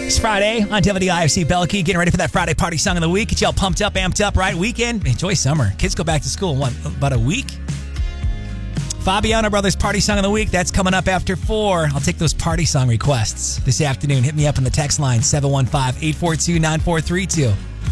Friday on WIFC Belkey, getting ready for that Friday party song of the week. Get y'all pumped up, amped up, right? Weekend. Enjoy summer. Kids go back to school in what, about a week? Fabiano Brothers party song of the week. That's coming up after 4. I'll take those party song requests this afternoon. Hit me up on the text line 715-842-9432.